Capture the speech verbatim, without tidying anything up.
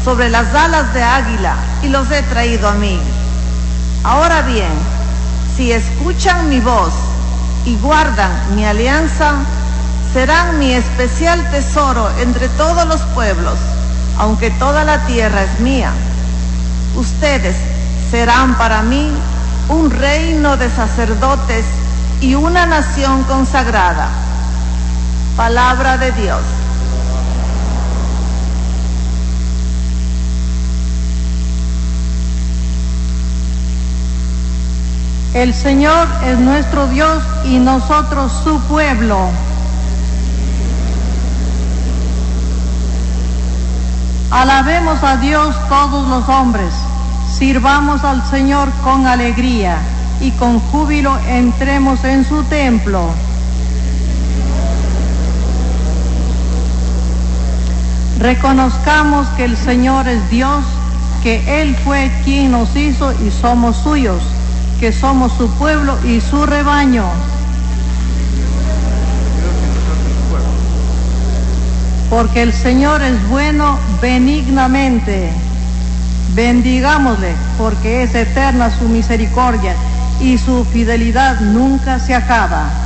sobre las alas de águila y los he traído a mí. Ahora bien, si escuchan mi voz y guardan mi alianza, serán mi especial tesoro entre todos los pueblos, aunque toda la tierra es mía. Ustedes serán para mí un reino de sacerdotes y una nación consagrada. Palabra de Dios. El Señor es nuestro Dios y nosotros su pueblo. Alabemos a Dios todos los hombres, sirvamos al Señor con alegría y con júbilo entremos en su templo. Reconozcamos que el Señor es Dios, que Él fue quien nos hizo y somos suyos, que somos su pueblo y su rebaño. Porque el Señor es bueno benignamente. Bendigámosle, porque es eterna su misericordia y su fidelidad nunca se acaba.